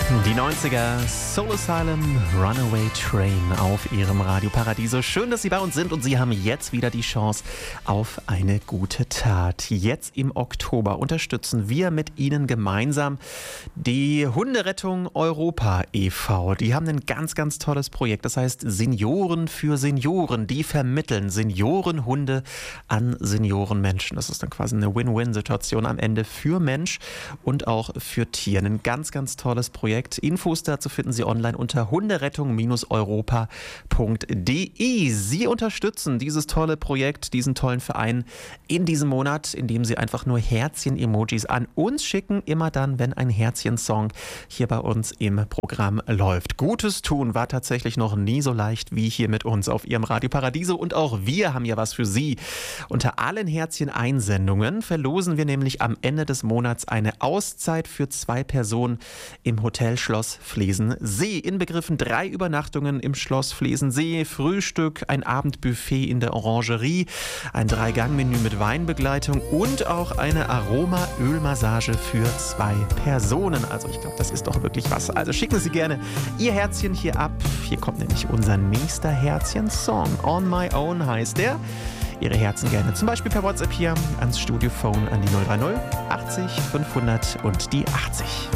Die 90er, Soul Asylum, Runaway Train auf Ihrem Radio Paradiso. Schön, dass Sie bei uns sind und Sie haben jetzt wieder die Chance auf eine gute Tat. Jetzt im Oktober unterstützen wir mit Ihnen gemeinsam die Hunderettung Europa e.V. Die haben ein ganz, ganz tolles Projekt. Das heißt Senioren für Senioren. Die vermitteln Seniorenhunde an Seniorenmenschen. Das ist dann quasi eine Win-Win-Situation am Ende für Mensch und auch für Tier. Ein ganz, ganz tolles Projekt. Infos dazu finden Sie online unter hunderettung-europa.de. Sie unterstützen dieses tolle Projekt, diesen tollen Verein in diesem Monat, indem Sie einfach nur Herzchen-Emojis an uns schicken, immer dann, wenn ein Herzchen-Song hier bei uns im Programm läuft. Gutes tun war tatsächlich noch nie so leicht wie hier mit uns auf Ihrem Radio Paradiso und auch wir haben ja was für Sie. Unter allen Herzchen-Einsendungen verlosen wir nämlich am Ende des Monats eine Auszeit für 2 Personen im Hotel Schloss Flesensee. Inbegriffen 3 Übernachtungen im Schloss Flesensee, Frühstück, ein Abendbuffet in der Orangerie, ein 3-Gang-Menü mit Weinbegleitung und auch eine Aroma-Ölmassage für 2 Personen. Also ich glaube, das ist doch wirklich was. Also schicken Sie gerne Ihr Herzchen hier ab. Hier kommt nämlich unser nächster Herzchen-Song. On My Own heißt der. Ihre Herzen gerne zum Beispiel per WhatsApp hier ans Studiophone an die 030 80 500 und die 80.